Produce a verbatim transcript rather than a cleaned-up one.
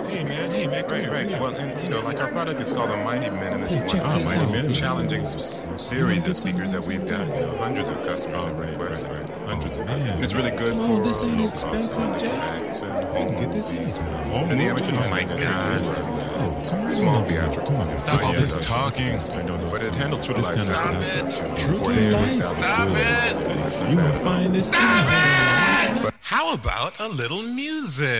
Hey man, hey man, come Right, here, right. come here. Well, and you know, like our product is called the Mighty Minimalist Hey, check One. this It's out. a This challenging is- s- series of speakers that we've got. You know, hundreds of customers Oh, have right, requested. right, right. Hundreds Oh, of man. customers. And it's really good Oh, for this ain't low expensive, cost Jack. artifacts and You home can get this movies. anytime. Home And the movie, amateur oh my has very God. good. Oh, come on. Small over here. theatrical. Come on. Stop all yeah, this that's- talking. I know those But it two. handles true to This life kind of sound. stuff. True to life. Stop it. You gonna find this. How about a little music?